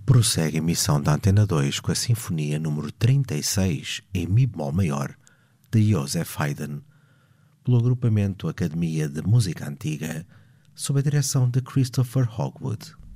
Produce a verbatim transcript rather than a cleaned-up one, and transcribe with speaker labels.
Speaker 1: Prossegue a emissão da Antena dois com a Sinfonia número trinta e seis em Mi bemol maior de Joseph Haydn, pelo agrupamento Academia de Música Antiga, sob a direção de Christopher Hogwood.